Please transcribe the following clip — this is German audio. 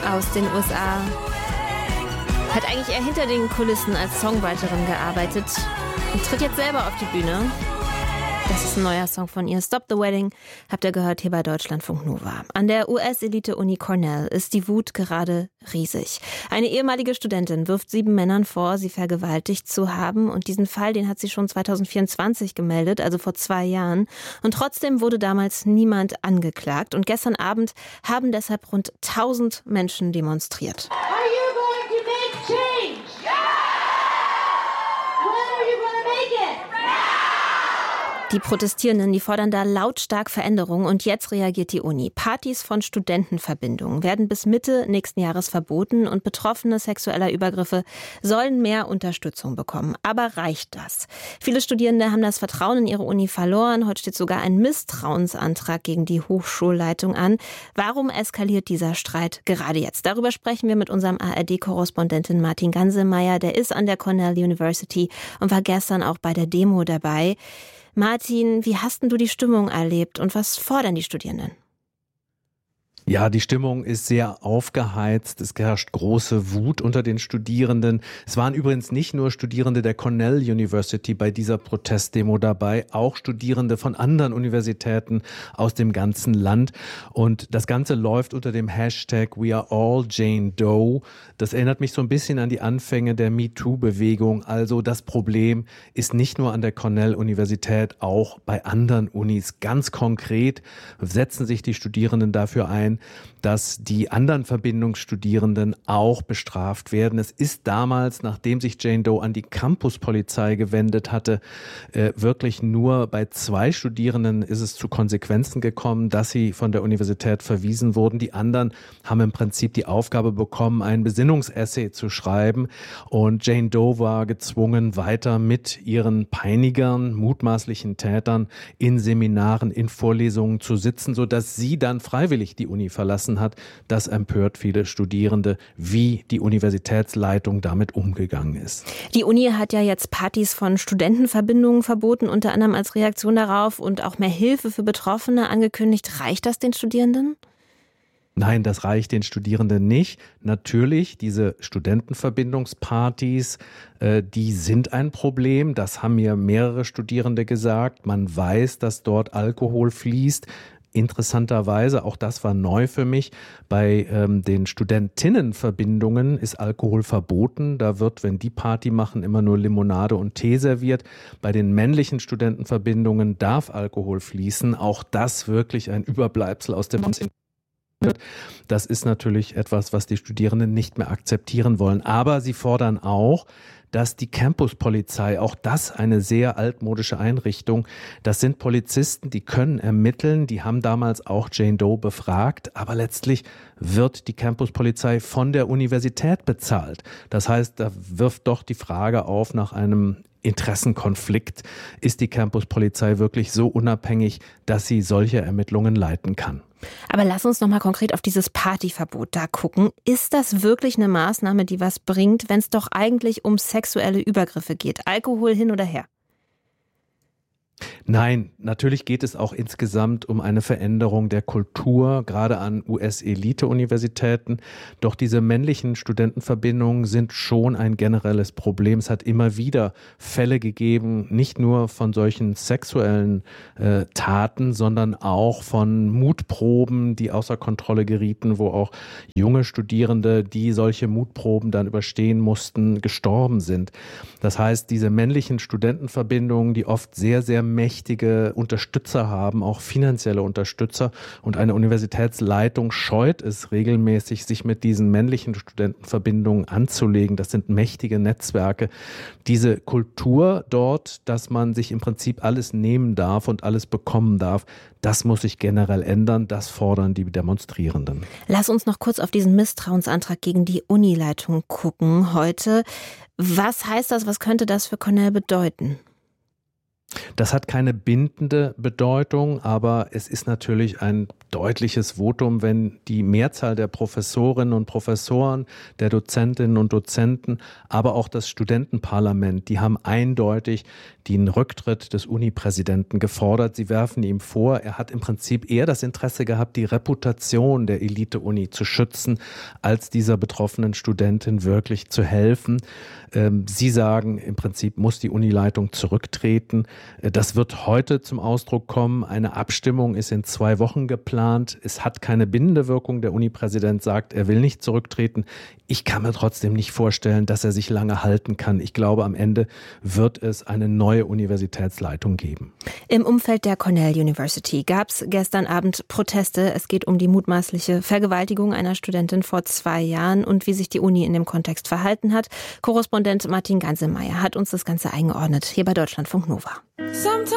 aus den USA. Hat eigentlich eher hinter den Kulissen als Songwriterin gearbeitet und tritt jetzt selber auf die Bühne. Das ist ein neuer Song von ihr, Stop the Wedding, habt ihr gehört hier bei Deutschlandfunk Nova. An der US-Elite-Uni Cornell ist die Wut gerade riesig. Eine ehemalige Studentin wirft 7 Männern vor, sie vergewaltigt zu haben. Und diesen Fall, den hat sie schon 2024 gemeldet, also vor 2 Jahren. Und trotzdem wurde damals niemand angeklagt. Und gestern Abend haben deshalb rund 1000 Menschen demonstriert. Are you going to make change? Yeah! When are you going to make it? Die Protestierenden, die fordern da lautstark Veränderungen und jetzt reagiert die Uni. Partys von Studentenverbindungen werden bis Mitte nächsten Jahres verboten und Betroffene sexueller Übergriffe sollen mehr Unterstützung bekommen. Aber reicht das? Viele Studierende haben das Vertrauen in ihre Uni verloren. Heute steht sogar ein Misstrauensantrag gegen die Hochschulleitung an. Warum eskaliert dieser Streit gerade jetzt? Darüber sprechen wir mit unserem ARD-Korrespondenten Martin Ganselmeier. Der ist an der Cornell University und war gestern auch bei der Demo dabei. Martin, wie hast denn du die Stimmung erlebt und was fordern die Studierenden? Ja, die Stimmung ist sehr aufgeheizt. Es herrscht große Wut unter den Studierenden. Es waren übrigens nicht nur Studierende der Cornell University bei dieser Protestdemo dabei, auch Studierende von anderen Universitäten aus dem ganzen Land. Und das Ganze läuft unter dem Hashtag We Are All Jane Doe. Das erinnert mich so ein bisschen an die Anfänge der MeToo-Bewegung. Also das Problem ist nicht nur an der Cornell Universität, auch bei anderen Unis. Ganz konkret setzen sich die Studierenden dafür ein, dass die anderen Verbindungsstudierenden auch bestraft werden. Es ist damals, nachdem sich Jane Doe an die Campuspolizei gewendet hatte, wirklich nur bei 2 Studierenden ist es zu Konsequenzen gekommen, dass sie von der Universität verwiesen wurden. Die anderen haben im Prinzip die Aufgabe bekommen, ein Besinnungsessay zu schreiben. Und Jane Doe war gezwungen, weiter mit ihren Peinigern, mutmaßlichen Tätern in Seminaren, in Vorlesungen zu sitzen, sodass sie dann freiwillig die Uni verlassen hat. Das empört viele Studierende, wie die Universitätsleitung damit umgegangen ist. Die Uni hat ja jetzt Partys von Studentenverbindungen verboten, unter anderem als Reaktion darauf und auch mehr Hilfe für Betroffene angekündigt. Reicht das den Studierenden? Nein, das reicht den Studierenden nicht. Natürlich, diese Studentenverbindungspartys, die sind ein Problem. Das haben mir mehrere Studierende gesagt. Man weiß, dass dort Alkohol fließt. Interessanterweise, auch das war neu für mich, bei den Studentinnenverbindungen ist Alkohol verboten. Da wird, wenn die Party machen, immer nur Limonade und Tee serviert. Bei den männlichen Studentenverbindungen darf Alkohol fließen. Auch das wirklich ein Überbleibsel aus dem 19. Das ist natürlich etwas, was die Studierenden nicht mehr akzeptieren wollen. Aber sie fordern auch, dass die Campuspolizei, auch das eine sehr altmodische Einrichtung, das sind Polizisten, die können ermitteln, die haben damals auch Jane Doe befragt, aber letztlich wird die Campuspolizei von der Universität bezahlt. Das heißt, da wirft doch die Frage auf nach einem Interessenkonflikt. Ist die Campuspolizei wirklich so unabhängig, dass sie solche Ermittlungen leiten kann? Aber lass uns noch mal konkret auf dieses Partyverbot da gucken. Ist das wirklich eine Maßnahme, die was bringt, wenn es doch eigentlich um sexuelle Übergriffe geht? Alkohol hin oder her? Nein, natürlich geht es auch insgesamt um eine Veränderung der Kultur, gerade an US-Elite-Universitäten. Doch diese männlichen Studentenverbindungen sind schon ein generelles Problem. Es hat immer wieder Fälle gegeben, nicht nur von solchen sexuellen Taten, sondern auch von Mutproben, die außer Kontrolle gerieten, wo auch junge Studierende, die solche Mutproben dann überstehen mussten, gestorben sind. Das heißt, diese männlichen Studentenverbindungen, die oft sehr, sehr mächtige Unterstützer haben, auch finanzielle Unterstützer. Und eine Universitätsleitung scheut es regelmäßig, sich mit diesen männlichen Studentenverbindungen anzulegen. Das sind mächtige Netzwerke. Diese Kultur dort, dass man sich im Prinzip alles nehmen darf und alles bekommen darf, das muss sich generell ändern. Das fordern die Demonstrierenden. Lass uns noch kurz auf diesen Misstrauensantrag gegen die Unileitung gucken heute. Was heißt das? Was könnte das für Cornell bedeuten? Das hat keine bindende Bedeutung, aber es ist natürlich ein deutliches Votum, wenn die Mehrzahl der Professorinnen und Professoren, der Dozentinnen und Dozenten, aber auch das Studentenparlament, die haben eindeutig den Rücktritt des Uni-Präsidenten gefordert. Sie werfen ihm vor, er hat im Prinzip eher das Interesse gehabt, die Reputation der Elite-Uni zu schützen, als dieser betroffenen Studentin wirklich zu helfen. Sie sagen, im Prinzip muss die Unileitung zurücktreten. Das wird heute zum Ausdruck kommen. Eine Abstimmung ist in 2 Wochen geplant. Es hat keine bindende Wirkung. Der Uni-Präsident sagt, er will nicht zurücktreten. Ich kann mir trotzdem nicht vorstellen, dass er sich lange halten kann. Ich glaube, am Ende wird es eine neue Universitätsleitung geben. Im Umfeld der Cornell University gab es gestern Abend Proteste. Es geht um die mutmaßliche Vergewaltigung einer Studentin vor 2 Jahren und wie sich die Uni in dem Kontext verhalten hat. Korrespondent Martin Ganselmeier hat uns das Ganze eingeordnet, hier bei Deutschlandfunk Nova.